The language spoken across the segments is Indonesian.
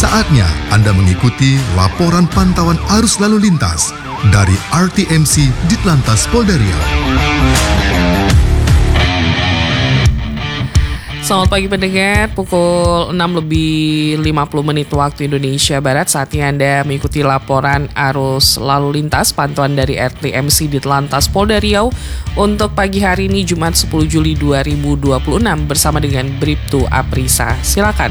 Saatnya Anda mengikuti laporan pantauan arus lalu lintas dari RTMC Ditlantas Polda Riau. Selamat pagi pendengar, pukul 6:50 waktu Indonesia Barat. Saatnya Anda mengikuti laporan arus lalu lintas pantauan dari RTMC Ditlantas Polda Riau untuk pagi hari ini Jumat 10 Juli 2026 bersama dengan Bribtu Aprisa. Silakan.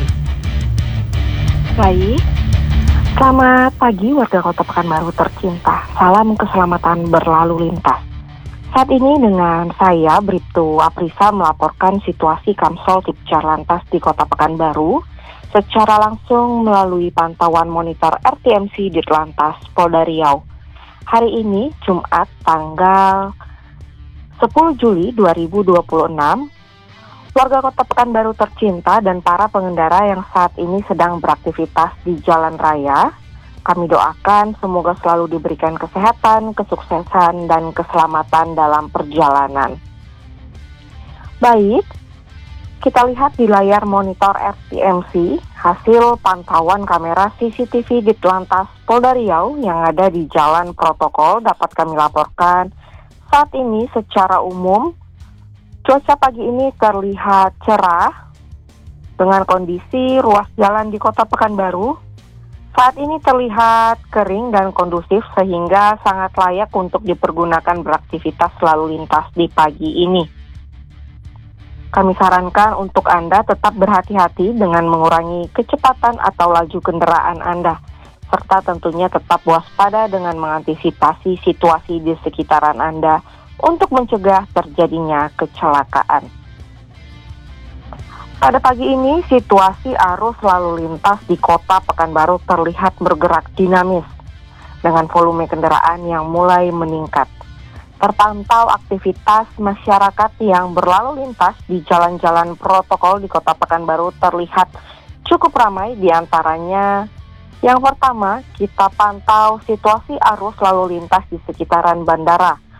Baik, selamat pagi warga Kota Pekanbaru tercinta. Salam keselamatan berlalu lintas. Saat ini dengan saya, Bribtu Aprisa, melaporkan situasi Kamsol Tipcar Lantas di Kota Pekanbaru secara langsung melalui pantauan monitor RTMC Ditlantas Polda Riau. Hari ini, Jumat, tanggal 10 Juli 2026, warga Kota Pekanbaru tercinta dan para pengendara yang saat ini sedang beraktivitas di jalan raya, kami doakan semoga selalu diberikan kesehatan, kesuksesan, dan keselamatan dalam perjalanan. Baik, kita lihat di layar monitor RTMC hasil pantauan kamera CCTV Ditlantas Polda Riau yang ada di Jalan Protokol dapat kami laporkan saat ini secara umum cuaca pagi ini terlihat cerah dengan kondisi ruas jalan di Kota Pekanbaru saat ini terlihat kering dan kondusif sehingga sangat layak untuk dipergunakan beraktivitas lalu lintas di pagi ini. Kami sarankan untuk Anda tetap berhati-hati dengan mengurangi kecepatan atau laju kendaraan Anda, serta tentunya tetap waspada dengan mengantisipasi situasi di sekitaran Anda untuk mencegah terjadinya kecelakaan. Pada pagi ini, situasi arus lalu lintas di Kota Pekanbaru terlihat bergerak dinamis dengan volume kendaraan yang mulai meningkat. Terpantau aktivitas masyarakat yang berlalu lintas di jalan-jalan protokol di Kota Pekanbaru terlihat cukup ramai. Di antaranya, yang pertama, kita pantau situasi arus lalu lintas di sekitaran bandara.